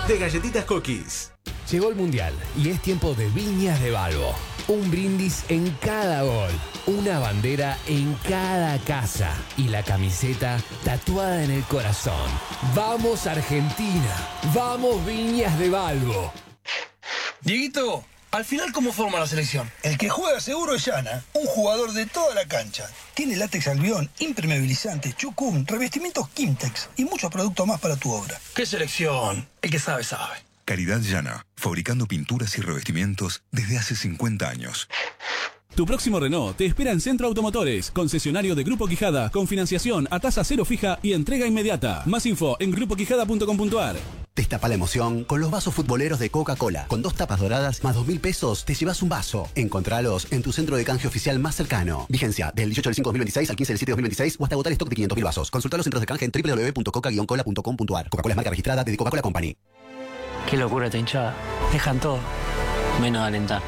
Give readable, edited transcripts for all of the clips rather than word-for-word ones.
de Galletitas Cookies. Llegó el Mundial y es tiempo de Viñas de Balbo. Un brindis en cada gol, una bandera en cada casa y la camiseta tatuada en el corazón. ¡Vamos Argentina! ¡Vamos Viñas de Balbo! Dieguito, al final, ¿cómo forma la selección? El que juega seguro es Yana, un jugador de toda la cancha. Tiene látex albión, impermeabilizante, chucún, revestimientos Kimtex y muchos productos más para tu obra. ¿Qué selección? El que sabe, sabe. Caridad Llana, fabricando pinturas y revestimientos desde hace 50 años. Tu próximo Renault te espera en Centro Automotores, concesionario de Grupo Quijada, con financiación a tasa cero fija y entrega inmediata. Más info en grupoquijada.com.ar. Destapa la emoción con los vasos futboleros de Coca-Cola. Con 2 tapas doradas más 2.000 pesos te llevas un vaso. Encontralos en tu centro de canje oficial más cercano. Vigencia del 18 del 5 de 2026 al 15 del 7 de 2026 o hasta agotar stock de 500.000 vasos. Consulta los centros de canje en www.coca-cola.com.ar. Coca-Cola es marca registrada de Coca-Cola Company. Qué locura esta hinchada. Dejan todo, menos de alentar.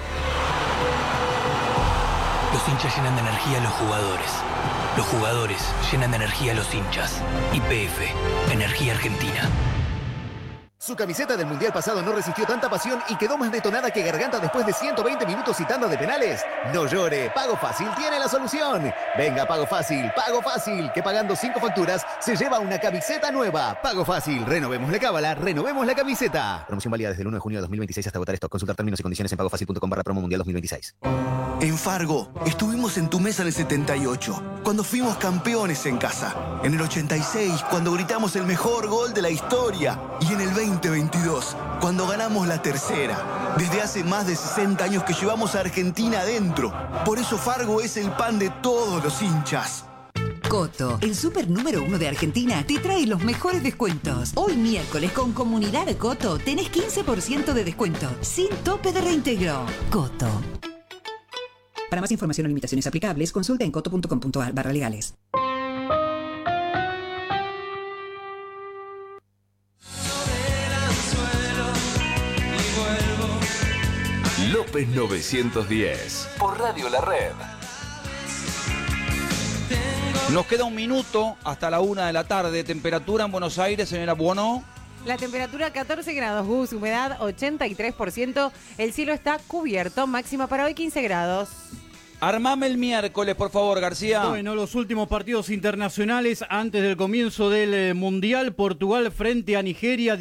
Los hinchas llenan de energía a los jugadores. Los jugadores llenan de energía a los hinchas. YPF, Energía Argentina. Su camiseta del Mundial pasado no resistió tanta pasión y quedó más detonada que Garganta después de 120 minutos y tanda de penales. No llore, Pago Fácil tiene la solución. Venga, Pago Fácil, que pagando 5 facturas se lleva una camiseta nueva. Pago Fácil, renovemos la cábala, renovemos la camiseta. Promoción válida desde el 1 de junio de 2026 hasta agotar stock. Consultar términos y condiciones en pagofacil.com/promo mundial 2026. En Fargo, estuvimos en tu mesa en el 78, cuando fuimos campeones en casa. En el 86, cuando gritamos el mejor gol de la historia. Y en el 2022, cuando ganamos la tercera. Desde hace más de 60 años que llevamos a Argentina adentro. Por eso Fargo es el pan de todos los hinchas. Coto, el súper número 1 de Argentina, te trae los mejores descuentos. Hoy miércoles con Comunidad Coto tenés 15% de descuento, sin tope de reintegro. Coto. Para más información o limitaciones aplicables, consulta en coto.com.ar/legales. López 910 por Radio La Red. Nos queda un minuto hasta la 1 de la tarde. Temperatura en Buenos Aires, señora Buono. La temperatura 14 grados, Gus, humedad 83%. El cielo está cubierto, máxima para hoy 15 grados. Armame el miércoles, por favor, García. Bueno, los últimos partidos internacionales antes del comienzo del Mundial. Portugal frente a Nigeria,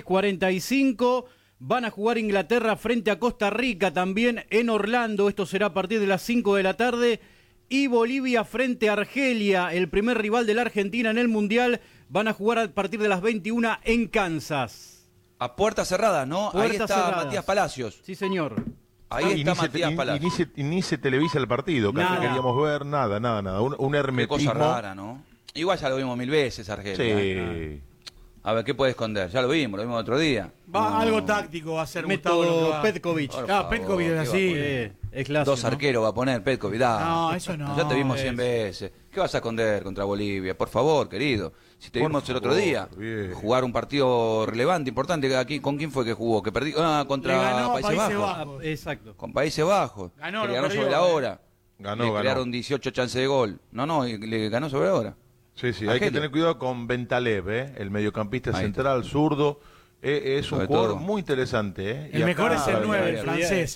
16:45. Van a jugar Inglaterra frente a Costa Rica también en Orlando. Esto será a partir de las 5 de la tarde. Y Bolivia frente a Argelia, el primer rival de la Argentina en el Mundial. Van a jugar a partir de las 21 en Kansas. A puerta cerrada, ¿no? Puertas ahí está cerradas. Matías Palacios. Sí, señor. Ahí está Matías Palacios. Y ni se televisa el partido, que Nada. queríamos ver, nada. Un hermetismo. Qué cosa rara, ¿no? Igual ya lo vimos 1000 veces, Argelia. Sí. A ver, ¿qué puede esconder? Ya lo vimos otro día. Algo táctico va a ser Método Petkovic. Petkovic es así. Es clásico, 2 arqueros va a poner Petkovic. No, eso no. Ya te vimos 100 veces. ¿Qué vas a esconder contra Bolivia? Por favor, querido. Si te vimos el otro día jugar un partido relevante, importante. Aquí, ¿con quién fue que jugó? Que perdió contra Países Bajos. Exacto. Con Países Bajos. Ganó, le ganó perdió, sobre la hora. Ganó. Crearon 18 chances de gol. No, le ganó sobre la hora. Sí, hay que tener cuidado con Bentalev, el mediocampista central, zurdo. Es un jugador muy interesante. El mejor es el 9, el francés.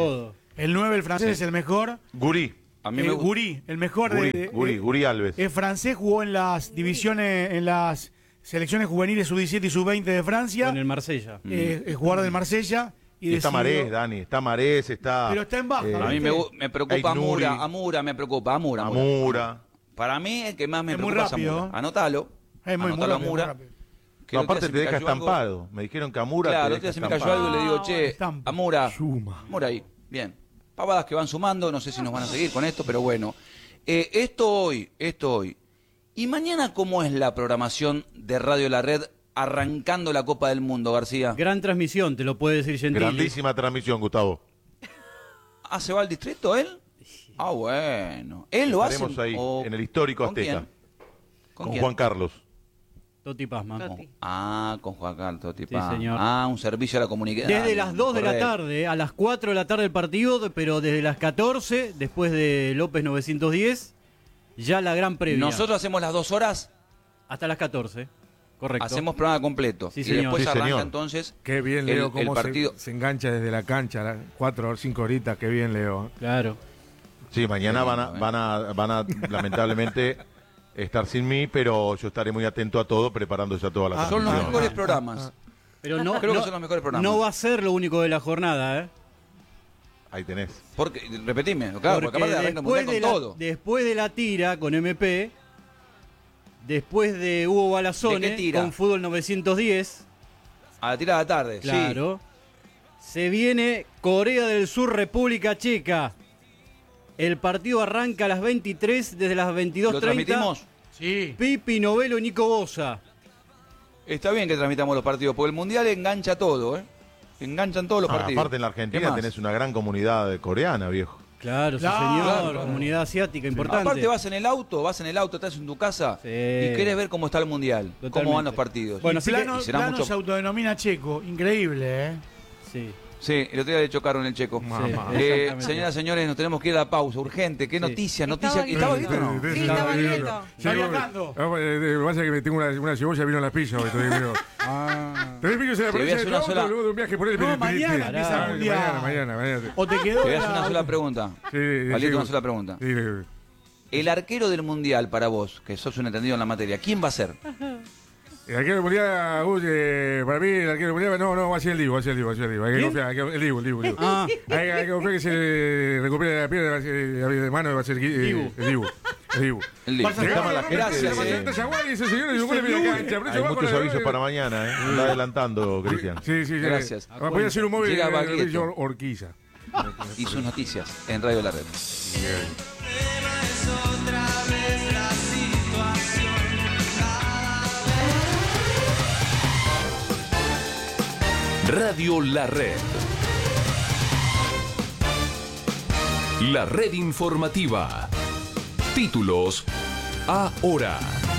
El 9, el francés, es el mejor. Guri. Guri, el mejor Guri Alves. Es francés, jugó en las divisiones, en las selecciones juveniles sub-17 y sub-20 de Francia. En el Marsella. Es jugador del Marsella. Y está Marés, Dani. Está Marés, está... Pero está en baja. A mí me preocupa Amura, me preocupa. Amura. Para mí, el que más me preocupa es Amura. Anótalo. Anótalo, Amura. No, aparte te deja estampado. Me dijeron que Amura claro, te deja se me cayó algo y le digo, che, Amura, ahí. Bien. Pavadas que van sumando, no sé si nos van a seguir con esto, pero bueno. Esto hoy. ¿Y mañana cómo es la programación de Radio La Red arrancando la Copa del Mundo, García? Gran transmisión, te lo puede decir Gentili. Grandísima transmisión, Gustavo. ¿Se va al distrito él? Ah, bueno. ¿Él lo hace? Estaremos ahí, en el histórico Azteca. ¿Con Juan Carlos. Toti Pazman. Con Juan Carlos Toti Pazman. Sí, señor. Un servicio a la comunidad. Desde las 2 de la tarde, a las 4 de la tarde el partido, pero desde las 14, después de López 910, ya la gran previa. ¿Nosotros hacemos las 2 horas? Hasta las 14. Correcto. Hacemos programa completo. Sí, y señor. después Sí, arranca señor. entonces Qué bien, Leo, el cómo partido. se engancha desde la cancha, 4 o 5 horitas, qué bien, Leo. Claro. Sí, mañana van a lamentablemente estar sin mí, pero yo estaré muy atento a todo, preparándose a toda la Son los transmisión. mejores programas. Pero no, Creo que no- son los mejores programas. no va a ser lo único de la jornada, ¿eh? Ahí tenés. Porque, repetime, claro, porque aparte arranca el mundial con todo. después de la tira con MP, después de Hugo ¿De Balazone qué tira? con Fútbol 910, A la tira de la tarde, claro, se viene Corea del Sur, República Checa. El partido arranca a las 23, desde las sí. ¿Lo 22:30. transmitimos? Sí. Pipi Novelo y Nico Bosa. Está bien que transmitamos los partidos, porque el mundial engancha todo, ¿eh? Enganchan todos los partidos. Aparte en la ¿Qué Argentina más? tenés una gran comunidad coreana, viejo. Claro, sí, Claro. señor. Comunidad asiática importante. Aparte vas en el auto, estás en tu casa Sí. y querés ver cómo está el mundial, cómo Totalmente. van los partidos. Bueno, Y así que- Plano, y será Plano mucho- se autodenomina checo, increíble, ¿eh? Sí. Sí, el otro día le chocaron el checo. exactamente. Señoras y señores, nos tenemos que ir a la pausa, urgente. ¿Qué noticias? Noticias que Estaba estaba viendo, ¿no? Sí, estaba quieto. Está viajando. Lo que pasa es que tengo una cebolla vino en la pizza hoy. Tenés pico en la Te voy a provincia hacer de una auto, sola- luego de un viaje por el No, mañana empieza el mundial. Mañana. O te quedó. Te voy a hacer una sola pregunta. Palito, una sola pregunta. Sí, El arquero del mundial para vos, que sos un entendido en la materia, ¿quién va a ser? el arquero del mundial, para mí el arquero del mundial, no, va a ser el Dibu, Hay que confiar, el Dibu. Ah, Hay que confiar que se recupere la pierna de mano, va a ser el Dibu. El Dibu. Se llama la gente. Gracias, Ese señor es un buen de cancha. por eso Hay va con muchos la- avisos para mañana, ¿eh? Está adelantando, Cristian. Sí. Gracias. Voy a hacer un móvil Llega de Baglietto. Orquiza. Y sus noticias en Radio La Red. Radio La Red. La red informativa. Títulos ahora.